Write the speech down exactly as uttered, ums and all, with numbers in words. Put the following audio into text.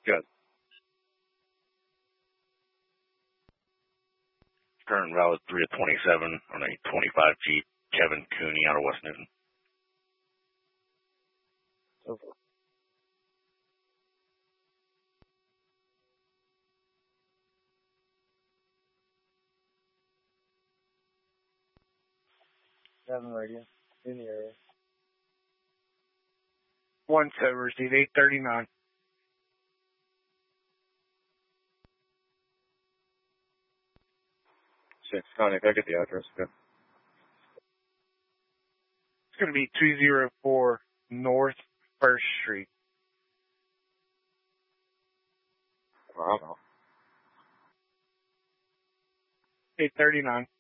Good. Current valid three of twenty-seven on a twenty-five Jeep, Kevin Cooney out of West Newton. So seven radio in the area. One set receive eight thirty-nine. Six, Connie, can I get the address? Okay. It's going to be two oh four North First Street. Wow. eight thirty-nine.